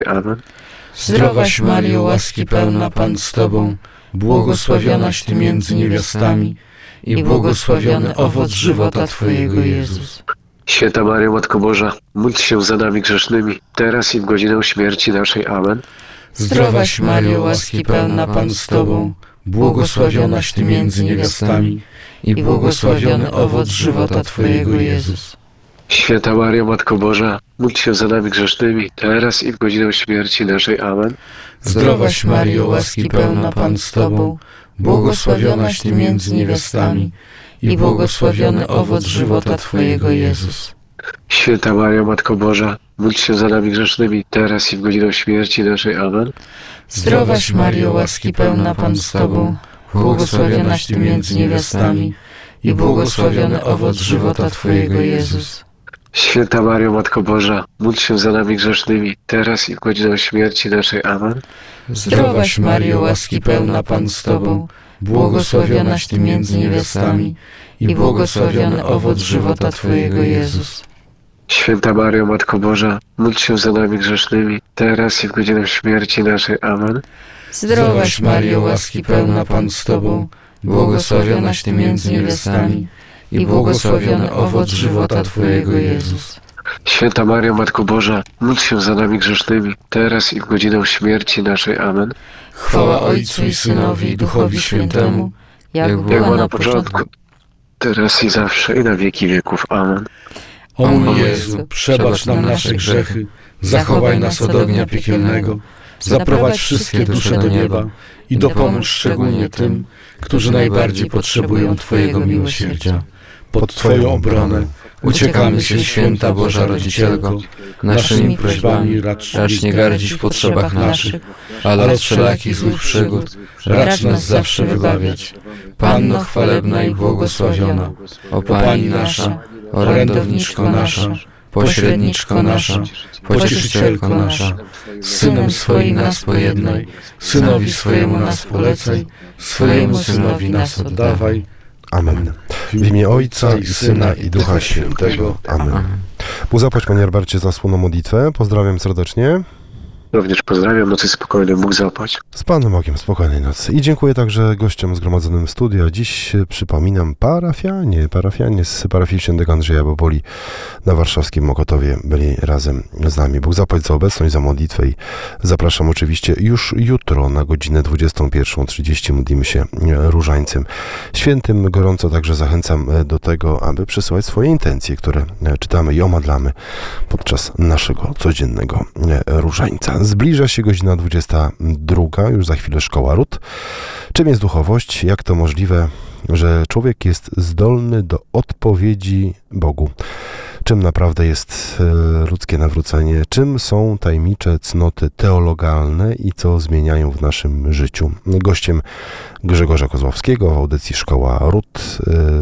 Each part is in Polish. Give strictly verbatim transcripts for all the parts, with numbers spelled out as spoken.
Amen. Zdrowaś Maryjo, łaski pełna, Pan z Tobą, błogosławionaś Ty między niewiastami i błogosławiony owoc żywota Twojego, Jezus. Święta Maryjo, Matko Boża, módl się za nami grzesznymi, teraz i w godzinę śmierci naszej. Amen. Zdrowaś Maryjo, łaski pełna, Pan z Tobą, błogosławionaś Ty między niewiastami i błogosławiony owoc żywota Twojego, Jezus. Święta Maryjo, Matko Boża, módl się za nami grzesznymi, teraz i w godzinę śmierci naszej. Amen. Zdrowaś Maryjo, łaski pełna, Pan z Tobą, błogosławionaś Ty między niewiastami i błogosławiony owoc żywota Twojego, Jezus. Święta Maryjo, Matko Boża, módl się za nami grzesznymi, teraz i w godzinę śmierci naszej. Amen. Zdrowaś Maryjo, łaski pełna, Pan z Tobą, błogosławionaś Ty między niewiastami i błogosławiony owoc żywota Twojego, Jezus. Święta Maryjo, Matko Boża, módl się za nami grzesznymi, teraz i w godzinę śmierci naszej. Amen. Zdrowaś Maryjo, łaski pełna, Pan z Tobą, błogosławionaś Ty między niewiastami i błogosławiony owoc żywota Twojego, Jezus. Święta Maryjo, Matko Boża, módl się za nami grzesznymi, teraz i w godzinę śmierci naszej. Amen. Zdrowaś Maryjo, łaski pełna, Pan z Tobą, błogosławionaś Ty między niewiastami i błogosławiony owoc żywota Twojego, Jezus. Święta Maryjo, Matko Boża, módl się za nami grzesznymi, teraz i w godzinę śmierci naszej. Amen. Chwała Ojcu i Synowi i Duchowi Świętemu, jak Jak była na początku, teraz i zawsze, i na wieki wieków. Amen. O mój Jezu, przebacz nam nasze grzechy, zachowaj nas od ognia piekielnego, zaprowadź wszystkie dusze do nieba i dopomóż szczególnie tym, którzy najbardziej potrzebują Twojego miłosierdzia. Pod Twoją obronę uciekamy się, Święta Boża Rodzicielko, naszymi prośbami racz, racz nie gardzić w potrzebach naszych, ale od wszelakich złych przygód racz nas zawsze wybawiać. Panno chwalebna i błogosławiona, o Pani nasza, orędowniczko nasza, pośredniczko nasza, pocieszycielko nasza, z Synem swoim nas pojednaj, Synowi swojemu nas polecaj, swojemu Synowi nas oddawaj. Amen. W imię Ojca i Syna i Ducha Świętego. Amen. Bóg zapłać, Panie Herbercie, za wspólną modlitwę. Pozdrawiam serdecznie. Również pozdrawiam, nocy spokojnej, Bóg zapłać. Z Panem Bogiem, spokojnej nocy. I dziękuję także gościom zgromadzonym w studiu. Dziś, przypominam, parafianie, parafianie z parafii świętego Andrzeja Boboli na warszawskim Mokotowie byli razem z nami. Bóg zapłać za obecność, za modlitwę i zapraszam oczywiście już jutro na godzinę dwudziestą pierwszą trzydzieści. Modlimy się różańcem świętym. Gorąco także zachęcam do tego, aby przesyłać swoje intencje, które czytamy i omadlamy podczas naszego codziennego różańca. Zbliża się godzina dwudziesta druga, już za chwilę Szkoła Ród. Czym jest duchowość? Jak to możliwe, że człowiek jest zdolny do odpowiedzi Bogu? Czym naprawdę jest ludzkie nawrócenie? Czym są tajemnicze cnoty teologalne i co zmieniają w naszym życiu? Gościem Grzegorza Kozłowskiego w audycji Szkoła Ród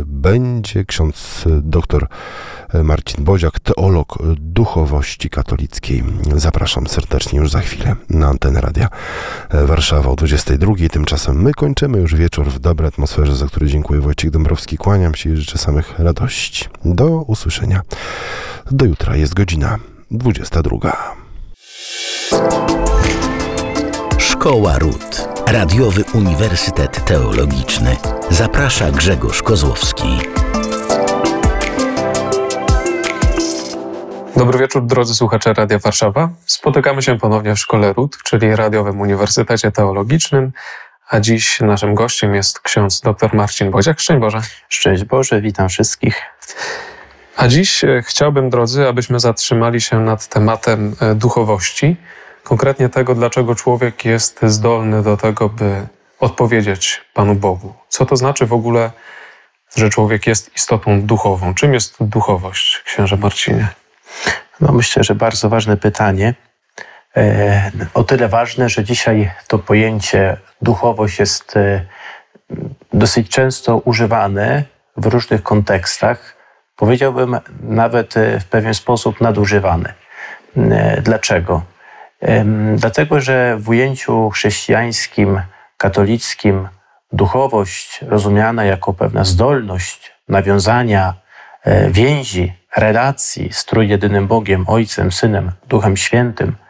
będzie ksiądz doktor Marcin Boziak, teolog duchowości katolickiej. Zapraszam serdecznie już za chwilę na antenę Radia Warszawa o dwudziestej drugiej. Tymczasem my kończymy już wieczór w dobrej atmosferze, za który dziękuję. Wojciech Dąbrowski, kłaniam się i życzę samych radości. Do usłyszenia. Do jutra, jest godzina dwudziesta druga. Szkoła Ród. Radiowy Uniwersytet Teologiczny. Zaprasza Grzegorz Kozłowski. Dobry wieczór, drodzy słuchacze Radia Warszawa. Spotykamy się ponownie w Szkole Ród, czyli Radiowym Uniwersytecie Teologicznym, a dziś naszym gościem jest ksiądz dr Marcin Boziak. Szczęść Boże. Szczęść Boże, witam wszystkich. A dziś chciałbym, drodzy, abyśmy zatrzymali się nad tematem duchowości, konkretnie tego, dlaczego człowiek jest zdolny do tego, by odpowiedzieć Panu Bogu. Co to znaczy w ogóle, że człowiek jest istotą duchową? Czym jest duchowość, księże Marcinie? No myślę, że bardzo ważne pytanie. E, o tyle ważne, że dzisiaj to pojęcie duchowość jest e, dosyć często używane w różnych kontekstach. Powiedziałbym nawet e, w pewien sposób nadużywane. E, dlaczego? E, dlatego, że w ujęciu chrześcijańskim, katolickim duchowość rozumiana jako pewna zdolność nawiązania e, więzi, relacji z trójjedynym Bogiem, Ojcem, Synem, Duchem Świętym